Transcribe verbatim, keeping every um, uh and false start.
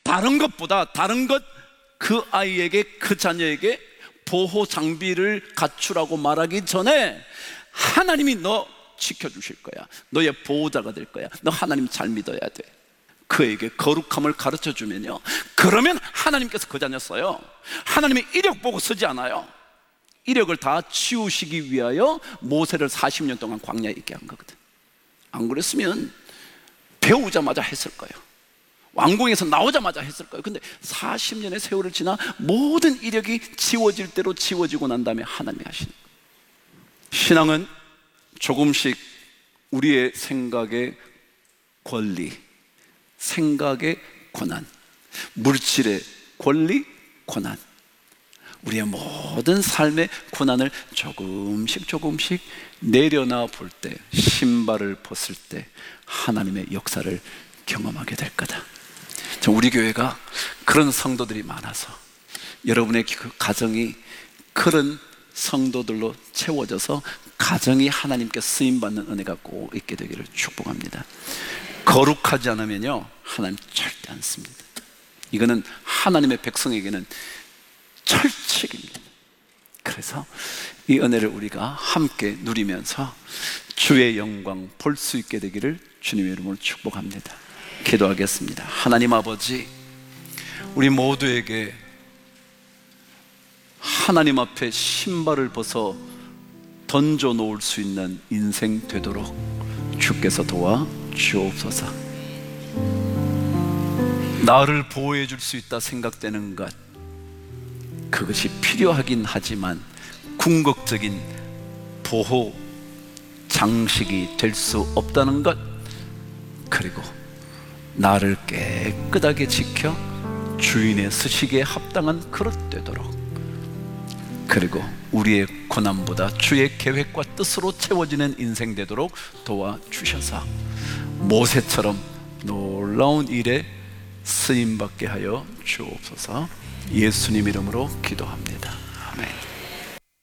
다른 것보다 다른 것 그 아이에게, 그 자녀에게 보호 장비를 갖추라고 말하기 전에 하나님이 너 지켜주실 거야, 너의 보호자가 될 거야, 너 하나님 잘 믿어야 돼. 그에게 거룩함을 가르쳐 주면요, 그러면 하나님께서 그 자녀 써요. 하나님이 이력 보고 쓰지 않아요. 이력을 다 치우시기 위하여 모세를 사십 년 동안 광야에 있게 한 거거든. 안 그랬으면 배우자마자 했을 거예요. 왕궁에서 나오자마자 했을 거예요. 근데 사십 년의 세월을 지나 모든 이력이 지워질 대로 지워지고 난 다음에 하나님이 하시는 거예요. 신앙은 조금씩 우리의 생각의 권리, 생각의 고난, 물질의 권리, 고난, 우리의 모든 삶의 고난을 조금씩 조금씩 내려놔 볼 때, 신발을 벗을 때 하나님의 역사를 경험하게 될 거다. 우리 교회가 그런 성도들이 많아서 여러분의 그 가정이 그런 성도들로 채워져서 가정이 하나님께 쓰임받는 은혜가 꼭 있게 되기를 축복합니다. 거룩하지 않으면요, 하나님 절대 안 씁니다. 이거는 하나님의 백성에게는 철칙입니다. 그래서 이 은혜를 우리가 함께 누리면서 주의 영광 볼 수 있게 되기를 주님의 이름으로 축복합니다. 기도하겠습니다. 하나님 아버지, 우리 모두에게 하나님 앞에 신발을 벗어 던져 놓을 수 있는 인생 되도록 주께서 도와 주옵소서. 나를 보호해 줄 수 있다 생각되는 것, 그것이 필요하긴 하지만 궁극적인 보호 장식이 될 수 없다는 것, 그리고 나를 깨끗하게 지켜 주인의 쓰시기에 합당한 그릇 되도록, 그리고 우리의 고난보다 주의 계획과 뜻으로 채워지는 인생 되도록 도와주셔서 모세처럼 놀라운 일에 쓰임받게 하여 주옵소서. 예수님 이름으로 기도합니다. 아멘.